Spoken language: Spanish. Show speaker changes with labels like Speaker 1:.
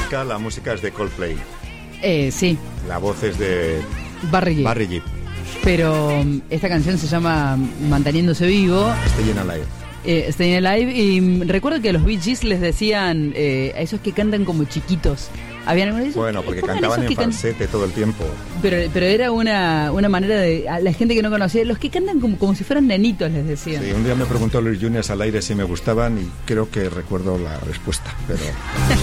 Speaker 1: la música es de Coldplay.
Speaker 2: Sí.
Speaker 1: La voz es de
Speaker 2: Barry
Speaker 1: Gibb.
Speaker 2: Pero esta canción se llama Manteniéndose Vivo.
Speaker 1: Staying Alive.
Speaker 2: Staying Alive. Y recuerdo que a los Bee Gees les decían a esos que cantan como chiquitos. Habían algunos que
Speaker 1: bueno, porque cantaban en falsete todo el tiempo.
Speaker 2: Pero era una manera de... A la gente que no conocía, los que cantan como si fueran nenitos, les decían.
Speaker 1: Sí, un día me preguntó Luis Juniors al aire si me gustaban y creo que recuerdo la respuesta, pero...